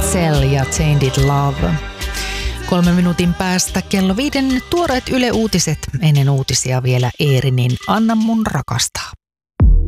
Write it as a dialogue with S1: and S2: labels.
S1: Cell ja Tainted Love. 3 minuutin päästä kello 5 tuoreet Yle Uutiset. Ennen uutisia vielä Eerinin Anna mun rakastaa.